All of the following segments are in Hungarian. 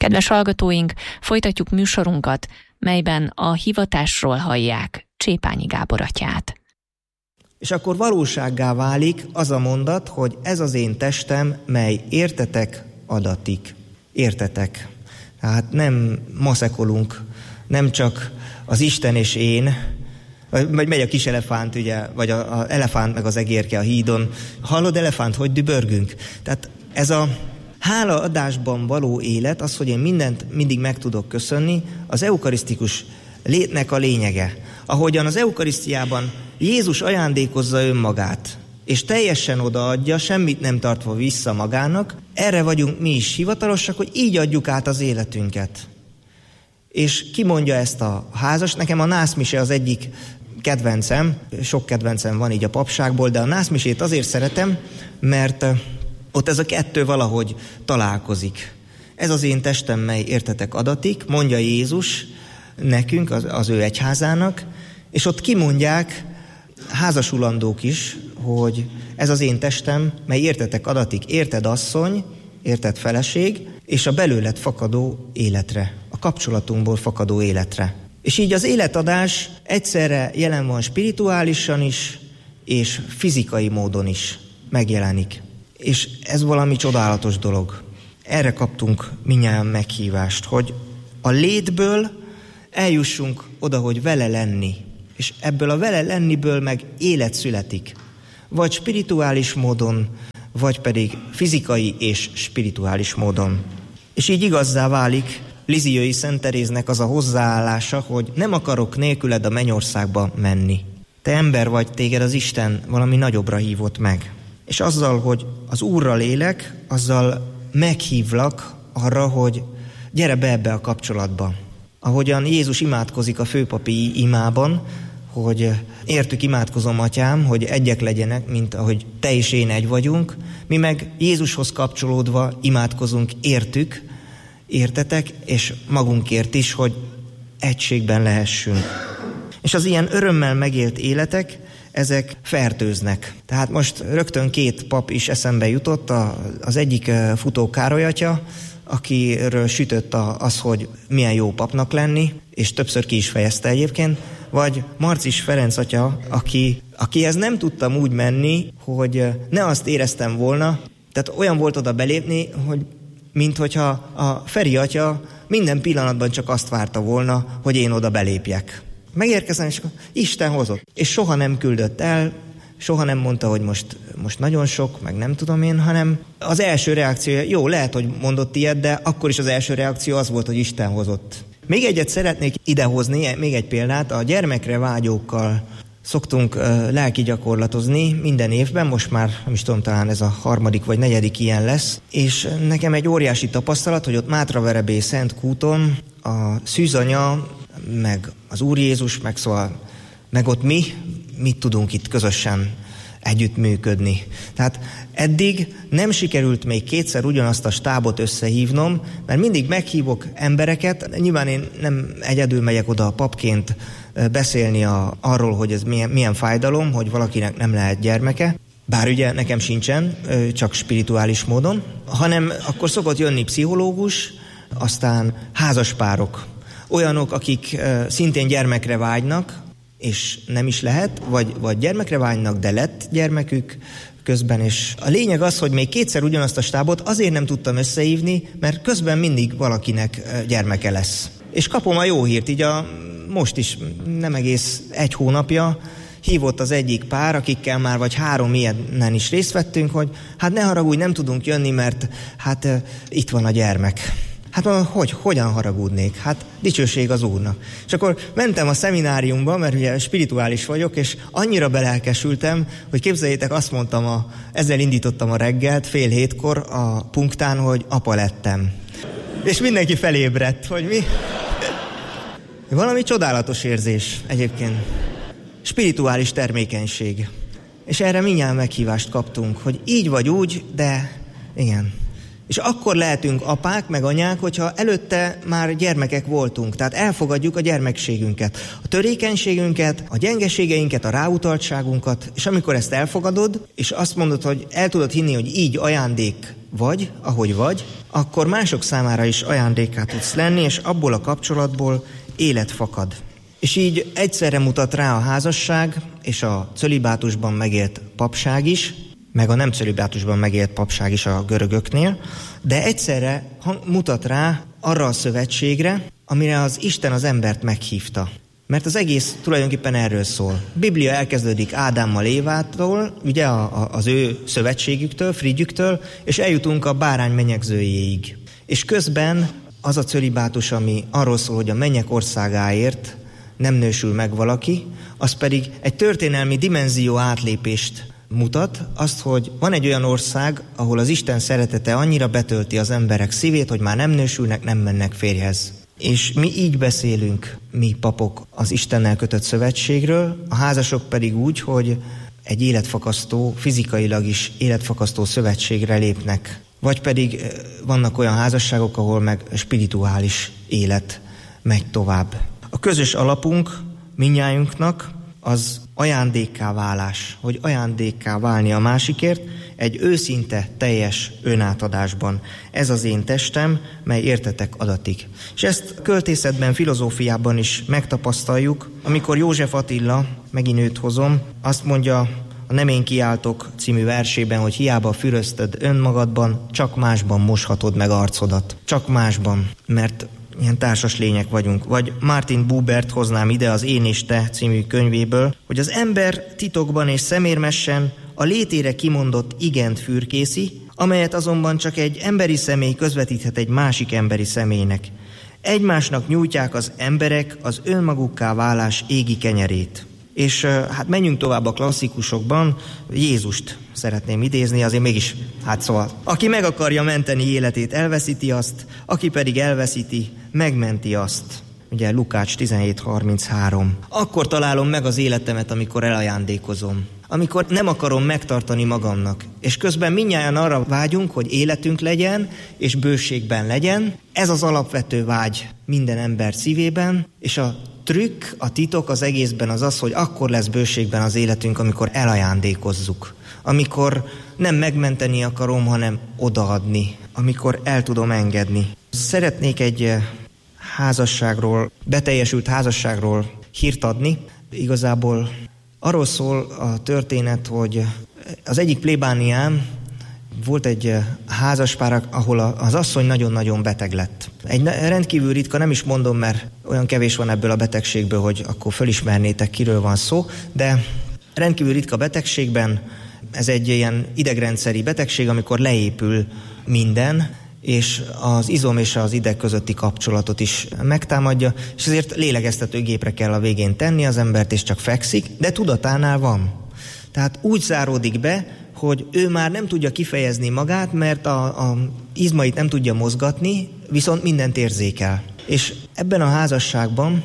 Kedves hallgatóink, folytatjuk műsorunkat, melyben a hivatásról hallják Csépányi Gábor atyát. És akkor valósággá válik az a mondat, hogy ez az én testem, mely értetek adatik. Értetek. Tehát nem maszekolunk, nem csak az Isten és én, vagy megy a kis elefánt, ugye, vagy az elefánt meg az egérke a hídon. Hallod, elefánt, hogy dübörgünk? Tehát ez a hálaadásban való élet, az, hogy én mindent mindig meg tudok köszönni, az eukarisztikus létnek a lényege. Ahogyan az eukarisztiában Jézus ajándékozza önmagát, és teljesen odaadja, semmit nem tartva vissza magának, erre vagyunk mi is hivatalosak, hogy így adjuk át az életünket. És ki mondja ezt a házas? Nekem a nászmise az egyik kedvencem, sok kedvencem van így a papságból, de a nászmisét azért szeretem, mert ott ez a kettő valahogy találkozik. Ez az én testem, mely értetek adatik, mondja Jézus nekünk, az ő egyházának, és ott kimondják házasulandók is, hogy ez az én testem, mely értetek adatik, érted asszony, érted feleség, és a belőled fakadó életre, a kapcsolatunkból fakadó életre. És így az életadás egyszerre jelen van spirituálisan is, és fizikai módon is megjelenik. És ez valami csodálatos dolog. Erre kaptunk mindnyájan meghívást, hogy a létből eljussunk oda, hogy vele lenni. És ebből a vele lenniből meg élet születik. Vagy spirituális módon, vagy pedig fizikai és spirituális módon. És így igazzá válik Lisieux-i Szent Teréznek az a hozzáállása, hogy nem akarok nélküled a mennyországba menni. Te ember vagy, téged az Isten valami nagyobbra hívott meg. És azzal, hogy az Úrral élek, azzal meghívlak arra, hogy gyere be ebbe a kapcsolatba. Ahogyan Jézus imádkozik a főpapi imában, hogy értük imádkozom, atyám, hogy egyek legyenek, mint ahogy te és én egy vagyunk. Mi meg Jézushoz kapcsolódva imádkozunk értük, értetek, és magunkért is, hogy egységben lehessünk. És az ilyen örömmel megélt életek, ezek fertőznek. Tehát most rögtön két pap is eszembe jutott, az egyik Futó Károly atya, akiről sütött az, hogy milyen jó papnak lenni, és többször ki is fejezte egyébként, vagy Marcis Ferenc atya, akihez nem tudtam úgy menni, hogy ne azt éreztem volna, tehát olyan volt oda belépni, hogy minthogyha a Feri atya minden pillanatban csak azt várta volna, hogy én oda belépjek. Megérkezem, és Isten hozott. És soha nem küldött el, soha nem mondta, hogy most nagyon sok, meg nem tudom én, hanem az első reakciója, jó, lehet, hogy mondott ilyet, de akkor is az első reakció az volt, hogy Isten hozott. Még egyet szeretnék idehozni, még egy példát, a gyermekre vágyókkal szoktunk lelki gyakorlatozni minden évben, most már nem is tudom, talán ez a 3. vagy 4. ilyen lesz, és nekem egy óriási tapasztalat, hogy ott Mátraverebé Szent Kúton a szűzanya, meg az Úr Jézus, meg ott mit tudunk itt közösen együttműködni. Tehát eddig nem sikerült még kétszer ugyanazt a stábot összehívnom, mert mindig meghívok embereket, nyilván én nem egyedül megyek oda papként beszélni arról, hogy ez milyen fájdalom, hogy valakinek nem lehet gyermeke, bár ugye nekem sincsen, csak spirituális módon, hanem akkor szokott jönni pszichológus, aztán házaspárok, olyanok, akik szintén gyermekre vágynak, és nem is lehet, vagy gyermekre vágynak, de lett gyermekük közben, és a lényeg az, hogy még kétszer ugyanazt a stábot azért nem tudtam összehívni, mert közben mindig valakinek gyermeke lesz. És kapom a jó hírt, így most is nem egész 1 hónapja hívott az egyik pár, akikkel már vagy 3 ilyenen is részt vettünk, hogy hát ne haragudj, nem tudunk jönni, mert hát itt van a gyermek. Hát hogyan haragudnék? Hát dicsőség az Úrnak. És akkor mentem a szemináriumba, mert ugye spirituális vagyok, és annyira belelkesültem, hogy képzeljétek, azt mondtam, ezzel indítottam a reggelt, 6:30 a punktán, hogy apa lettem. És mindenki felébredt, hogy mi? Valami csodálatos érzés egyébként. Spirituális termékenység. És erre mindjárt meghívást kaptunk, hogy így vagy úgy, de igen. És akkor lehetünk apák, meg anyák, hogyha előtte már gyermekek voltunk. Tehát elfogadjuk a gyermekségünket, a törékenységünket, a gyengeségeinket, a ráutaltságunkat, és amikor ezt elfogadod, és azt mondod, hogy el tudod hinni, hogy így ajándék vagy, ahogy vagy, akkor mások számára is ajándékká tudsz lenni, és abból a kapcsolatból élet fakad. És így egyszerre mutat rá a házasság és a cölibátusban megélt papság is, meg a nem cölibátusban megélt papság is a görögöknél, de egyszerre mutat rá arra a szövetségre, amire az Isten az embert meghívta. Mert az egész tulajdonképpen erről szól. A Biblia elkezdődik Ádámmal, Évától, ugye az ő szövetségüktől, frigyüktől, és eljutunk a bárány menyegzőjéig. És közben az a cölibátus, ami arról szól, hogy a mennyek országáért nem nősül meg valaki, az pedig egy történelmi dimenzió átlépést mutat, azt, hogy van egy olyan ország, ahol az Isten szeretete annyira betölti az emberek szívét, hogy már nem nősülnek, nem mennek férjhez. És mi így beszélünk, mi papok, az Istennel kötött szövetségről, a házasok pedig úgy, hogy egy életfakasztó, fizikailag is életfakasztó szövetségre lépnek. Vagy pedig vannak olyan házasságok, ahol meg spirituális élet megy tovább. A közös alapunk mindnyájunknak az ajándékká válás, hogy ajándékká válni a másikért egy őszinte, teljes önátadásban. Ez az én testem, mely értetek adatik. És ezt költészetben, filozófiában is megtapasztaljuk, amikor József Attila, megint őt hozom, azt mondja a Nem én kiáltok című versében, hogy hiába füröztöd önmagadban, csak másban moshatod meg arcodat. Csak másban, mert ilyen társas lények vagyunk. Vagy Martin Bubert hoznám ide az Én és te című könyvéből, hogy az ember titokban és szemérmesen a létére kimondott igent fürkészi, amelyet azonban csak egy emberi személy közvetíthet egy másik emberi személynek. Egymásnak nyújtják az emberek az önmagukká válás égi kenyerét. És hát menjünk tovább a klasszikusokban, Jézust szeretném idézni, azért mégis, szóval, aki meg akarja menteni életét, elveszíti azt, aki pedig elveszíti, megmenti azt. Ugye Lukács 17:33. Akkor találom meg az életemet, amikor elajándékozom. Amikor nem akarom megtartani magamnak. És közben mindnyájan arra vágyunk, hogy életünk legyen, és bőségben legyen. Ez az alapvető vágy minden ember szívében, és a trükk, a titok az egészben az, hogy akkor lesz bőségben az életünk, amikor elajándékozzuk. Amikor nem megmenteni akarom, hanem odaadni. Amikor el tudom engedni. Szeretnék egy házasságról, beteljesült házasságról hírt adni. Igazából arról szól a történet, hogy az egyik plébánián volt egy házaspár, ahol az asszony nagyon-nagyon beteg lett. Egy rendkívül ritka, nem is mondom, mert olyan kevés van ebből a betegségből, hogy akkor fölismernétek, kiről van szó, de rendkívül ritka betegségben ez egy ilyen idegrendszeri betegség, amikor leépül minden, és az izom és az ideg közötti kapcsolatot is megtámadja, és ezért lélegeztetőgépre kell a végén tenni az embert, és csak fekszik, de tudatánál van. Tehát úgy záródik be, hogy ő már nem tudja kifejezni magát, mert a izmait nem tudja mozgatni, viszont mindent érzékel. És ebben a házasságban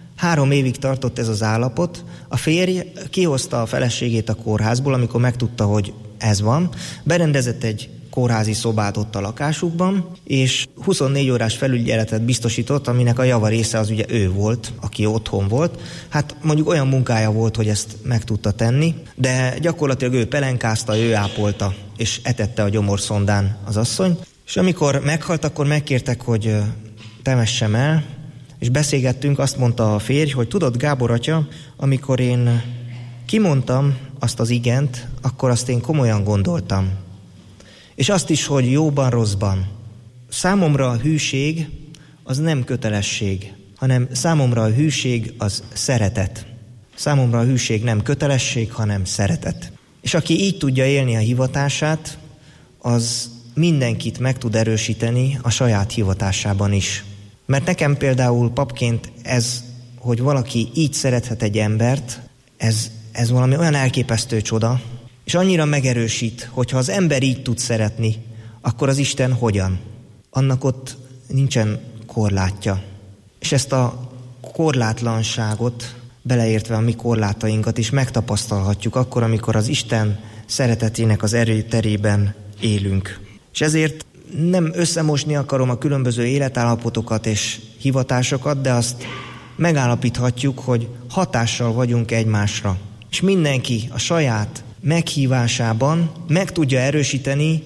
3 évig tartott ez az állapot. A férj kihozta a feleségét a kórházból, amikor megtudta, hogy ez van. Berendezett egy kórházi szobát ott a lakásukban, és 24 órás felügyeletet biztosított, aminek a java része az ugye ő volt, aki otthon volt. Hát mondjuk olyan munkája volt, hogy ezt meg tudta tenni, de gyakorlatilag ő pelenkázta, ő ápolta, és etette a gyomorszondán az asszony. És amikor meghalt, akkor megkértek, hogy temessem el, és beszélgettünk, azt mondta a férj, hogy tudod, Gábor atya, amikor én kimondtam azt az igent, akkor azt én komolyan gondoltam. És azt is, hogy jóban, rosszban. Számomra a hűség az nem kötelesség, hanem számomra a hűség az szeretet. Számomra a hűség nem kötelesség, hanem szeretet. És aki így tudja élni a hivatását, az mindenkit meg tud erősíteni a saját hivatásában is. Mert nekem például papként ez, hogy valaki így szerethet egy embert, ez valami olyan elképesztő csoda, és annyira megerősít, hogyha az ember így tud szeretni, akkor az Isten hogyan? Annak ott nincsen korlátja. És ezt a korlátlanságot, beleértve a mi korlátainkat is megtapasztalhatjuk akkor, amikor az Isten szeretetének az erőterében élünk. És ezért nem összemosni akarom a különböző életállapotokat és hivatásokat, de azt megállapíthatjuk, hogy hatással vagyunk egymásra. És mindenki a saját meghívásában meg tudja erősíteni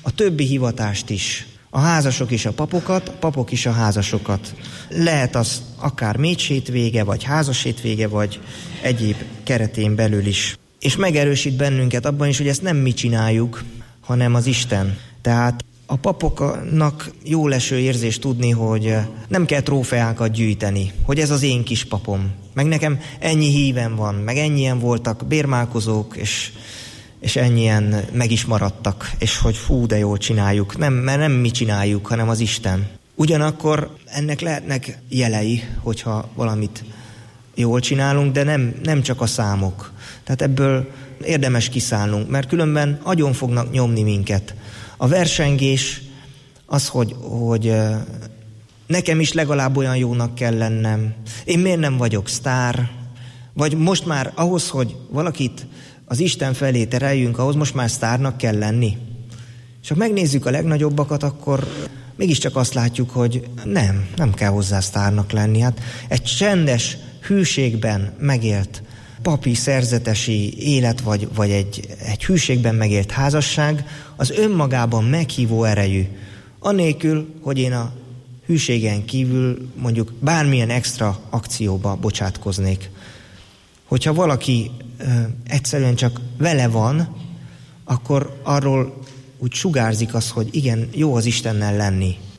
a többi hivatást is. A házasok is a papokat, a papok is a házasokat. Lehet az akár méhsétvége, vagy házassétvége, vagy egyéb keretén belül is. És megerősít bennünket abban is, hogy ezt nem mi csináljuk, hanem az Isten. Tehát a papoknak jó leső érzés tudni, hogy nem kell trófeákat gyűjteni, hogy ez az én kis papom. Meg nekem ennyi hívem van, meg ennyien voltak bérmálkozók, és ennyien meg is maradtak, és hogy fú, de jól csináljuk. Nem, mert nem mi csináljuk, hanem az Isten. Ugyanakkor ennek lehetnek jelei, hogyha valamit jól csinálunk, de nem csak a számok. Tehát ebből érdemes kiszállnunk, mert különben agyon fognak nyomni minket. A versengés az, hogy nekem is legalább olyan jónak kell lennem. Én miért nem vagyok sztár? Vagy most már ahhoz, hogy valakit az Isten felé tereljünk, ahhoz most már sztárnak kell lenni. És ha megnézzük a legnagyobbakat, akkor mégiscsak azt látjuk, hogy nem kell hozzá sztárnak lenni. Hát egy csendes hűségben megélt papi szerzetesi élet, vagy egy hűségben megélt házasság, az önmagában meghívó erejű. Anélkül, hogy én a hűségen kívül mondjuk bármilyen extra akcióba bocsátkoznék. Hogyha valaki egyszerűen csak vele van, akkor arról úgy sugárzik az, hogy igen, jó az Istennel lenni.